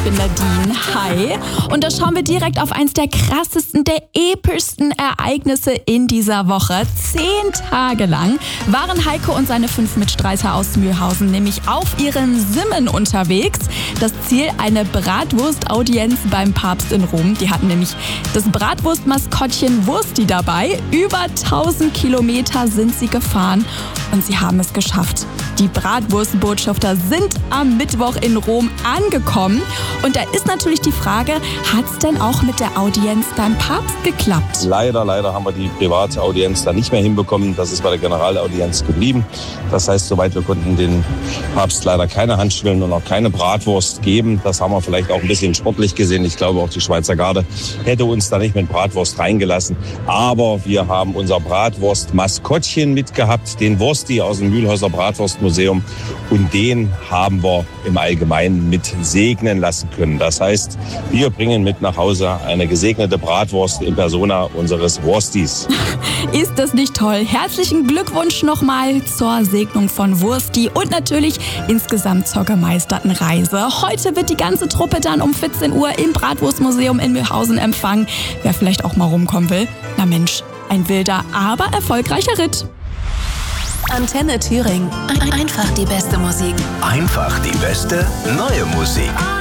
bin Nadine. Hi. Und da schauen wir direkt auf eins der krassesten, der epischsten Ereignisse in dieser Woche. 10 Tage lang waren Heiko und seine 5 Mitstreiter aus Mühlhausen nämlich auf ihren Simmen unterwegs. Das Ziel, eine Bratwurstaudienz beim Papst in Rom. Die hatten nämlich das Bratwurstmaskottchen Wursti dabei. Über 1000 Kilometer sind sie gefahren und sie haben es geschafft. Die Bratwurstbotschafter sind am Mittwoch in Rom angekommen. Und da ist natürlich die Frage, hat es denn auch mit der Audienz beim Papst geklappt? Leider haben wir die private Audienz da nicht mehr hinbekommen. Das ist bei der Generalaudienz geblieben. Das heißt, soweit wir konnten den Papst leider keine Handschwillen und auch keine Bratwurst geben. Das haben wir vielleicht auch ein bisschen sportlich gesehen. Ich glaube, auch die Schweizer Garde hätte uns da nicht mit Bratwurst reingelassen. Aber wir haben unser Bratwurst-Maskottchen mitgehabt, den Wursti aus dem Mühlhäuser Bratwurstmuseum. Und den haben wir im Allgemeinen mit segnen lassen können. Das heißt, wir bringen mit nach Hause eine gesegnete Bratwurst in Persona unseres Wurstis. Ist das nicht toll? Herzlichen Glückwunsch nochmal zur Segnung von Wursti und natürlich insgesamt zur gemeisterten Reise. Heute wird die ganze Truppe dann um 14 Uhr im Bratwurstmuseum in Mühlhausen empfangen. Wer vielleicht auch mal rumkommen will, na Mensch, ein wilder, aber erfolgreicher Ritt. Antenne Thüringen. Einfach die beste Musik. Einfach die beste neue Musik.